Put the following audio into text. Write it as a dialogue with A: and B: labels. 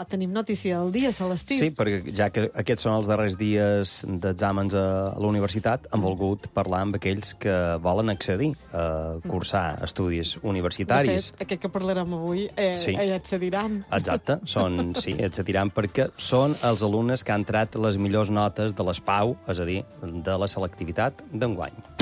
A: tenim notícia del dia, Celestí.
B: Sí, perquè ja que aquests són els darrers dies d'exàmens a la universitat, hem volgut parlar amb aquells que volen accedir a cursar estudis universitaris.
A: De fet, aquest que parlarem avui hi accediran.
B: Exacte, accediran perquè són els alumnes que han tret les millors notes de l'ESPAU, és a dir, de la selectivitat d'enguany.